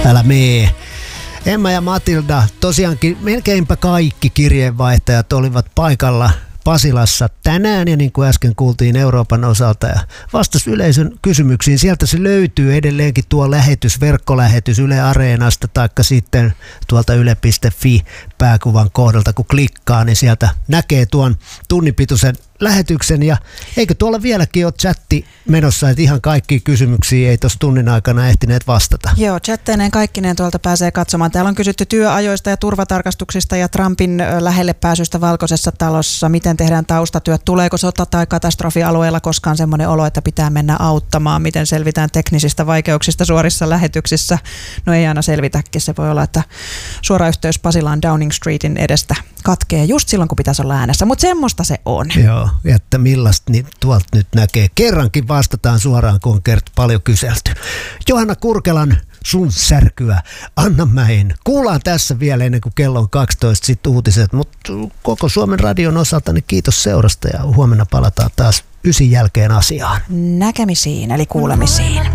Älä mee. Emma ja Matilda, tosiaankin melkeinpä kaikki kirjeenvaihtajat olivat paikalla Pasilassa tänään ja niin kuin äsken kuultiin Euroopan osalta ja vastasi yleisön kysymyksiin. Sieltä se löytyy edelleenkin tuo lähetys, verkkolähetys Yle Areenasta taikka sitten tuolta yle.fi pääkuvan kohdalta kun klikkaa, niin sieltä näkee tuon tunnipituisen lähetyksen ja eikö tuolla vieläkin ole chatti menossa, että ihan kaikki kysymyksiä ei tuossa tunnin aikana ehtineet vastata. Joo, chatteineen kaikkineen tuolta pääsee katsomaan. Täällä on kysytty työajoista ja turvatarkastuksista ja Trumpin lähelle pääsystä Valkoisessa talossa. Miten tehdään taustatyöt? Tuleeko sota- tai katastrofialueella koskaan semmoinen olo, että pitää mennä auttamaan? Miten selvitään teknisistä vaikeuksista suorissa lähetyksissä? No ei aina selvitäkin. Se voi olla, että suora yhteys Pasilaan Downing Streetin edestä katkee just silloin, kun pitäisi olla äänessä. Mutta semmoista se on. Joo, että millaista niin tuolta nyt näkee. Kerrankin vastataan suoraan, kun on paljon kyselty. Johanna Kurkelan Sun särkyä, Anna Mäen. Kuullaan tässä vielä ennen kuin kello on 12 sit uutiset, mutta koko Suomen radion osalta niin kiitos seurasta ja huomenna palataan taas 9 jälkeen asiaan. Näkemisiin eli kuulemisiin.